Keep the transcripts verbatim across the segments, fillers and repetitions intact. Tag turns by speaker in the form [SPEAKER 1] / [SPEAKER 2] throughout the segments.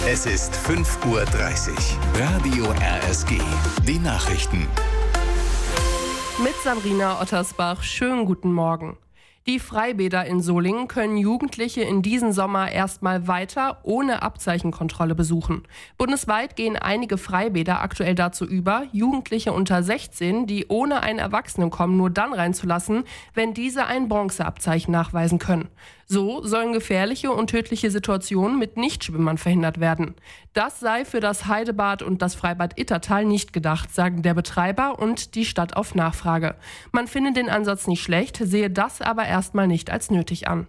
[SPEAKER 1] Es ist fünf Uhr dreißig. Radio R S G. Die Nachrichten.
[SPEAKER 2] Mit Sabrina Ottersbach. Schönen guten Morgen. Die Freibäder in Solingen können Jugendliche in diesem Sommer erstmal weiter ohne Abzeichenkontrolle besuchen. Bundesweit gehen einige Freibäder aktuell dazu über, Jugendliche unter sechzehn, die ohne einen Erwachsenen kommen, nur dann reinzulassen, wenn diese ein Bronzeabzeichen nachweisen können. So sollen gefährliche und tödliche Situationen mit Nichtschwimmern verhindert werden. Das sei für das Heidebad und das Freibad Ittertal nicht gedacht, sagen der Betreiber und die Stadt auf Nachfrage. Man finde den Ansatz nicht schlecht, sehe das aber erstmal nicht als nötig an.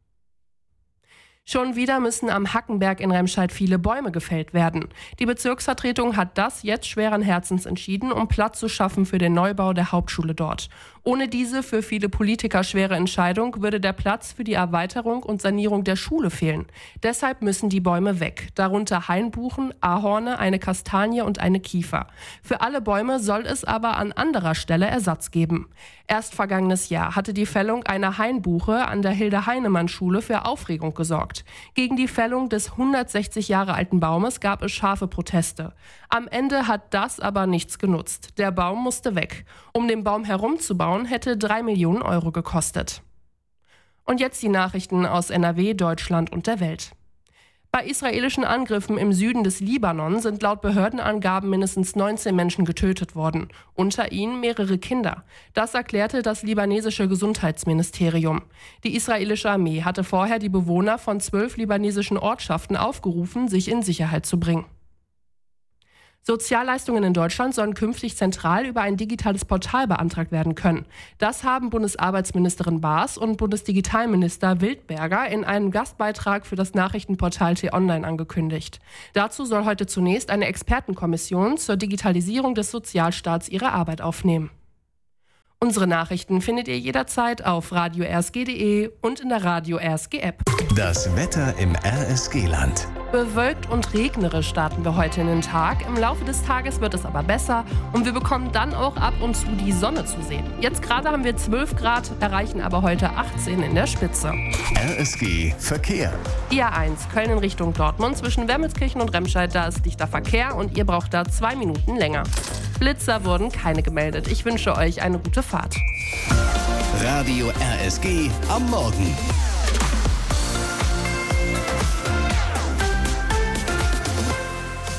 [SPEAKER 2] Schon wieder müssen am Hackenberg in Remscheid viele Bäume gefällt werden. Die Bezirksvertretung hat das jetzt schweren Herzens entschieden, um Platz zu schaffen für den Neubau der Hauptschule dort. Ohne diese für viele Politiker schwere Entscheidung würde der Platz für die Erweiterung und Sanierung der Schule fehlen. Deshalb müssen die Bäume weg, darunter Hainbuchen, Ahorne, eine Kastanie und eine Kiefer. Für alle Bäume soll es aber an anderer Stelle Ersatz geben. Erst vergangenes Jahr hatte die Fällung einer Hainbuche an der Hilde-Heinemann-Schule für Aufregung gesorgt. Gegen die Fällung des hundertsechzig Jahre alten Baumes gab es scharfe Proteste. Am Ende hat das aber nichts genutzt. Der Baum musste weg. Um den Baum herumzubauen, hätte drei Millionen Euro gekostet. Und jetzt die Nachrichten aus N R W, Deutschland und der Welt. Bei israelischen Angriffen im Süden des Libanon sind laut Behördenangaben mindestens neunzehn Menschen getötet worden, unter ihnen mehrere Kinder. Das erklärte das libanesische Gesundheitsministerium. Die israelische Armee hatte vorher die Bewohner von zwölf libanesischen Ortschaften aufgerufen, sich in Sicherheit zu bringen. Sozialleistungen in Deutschland sollen künftig zentral über ein digitales Portal beantragt werden können. Das haben Bundesarbeitsministerin Baas und Bundesdigitalminister Wildberger in einem Gastbeitrag für das Nachrichtenportal T-Online angekündigt. Dazu soll heute zunächst eine Expertenkommission zur Digitalisierung des Sozialstaats ihre Arbeit aufnehmen. Unsere Nachrichten findet ihr jederzeit auf radio r s g punkt d e und in der Radio R S G App.
[SPEAKER 1] Das Wetter im R S G-Land.
[SPEAKER 2] Bewölkt und regnerisch starten wir heute in den Tag. Im Laufe des Tages wird es aber besser und wir bekommen dann auch ab und zu die Sonne zu sehen. Jetzt gerade haben wir zwölf Grad, erreichen aber heute achtzehn in der Spitze.
[SPEAKER 1] R S G Verkehr.
[SPEAKER 2] Die A eins, Köln in Richtung Dortmund, zwischen Wermelskirchen und Remscheid, da ist dichter Verkehr und ihr braucht da zwei Minuten länger. Blitzer wurden keine gemeldet. Ich wünsche euch eine gute Fahrt.
[SPEAKER 1] Radio R S G am Morgen.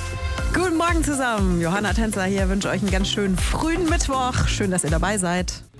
[SPEAKER 3] Guten Morgen zusammen. Johanna Tänzer hier, wünsche euch einen ganz schönen frühen Mittwoch. Schön, dass ihr dabei seid.